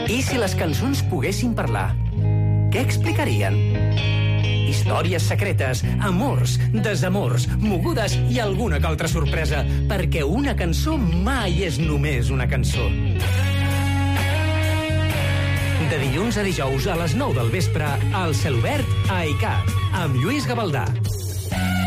I si les cançons poguessin parlar, què explicarien? Històries secretes, amors, desamors, mogudes i alguna que altra sorpresa, perquè una cançó mai és només una cançó. De dilluns a dijous a les 9 del vespre, al Celobert a ICAT, amb Lluís Gavaldà.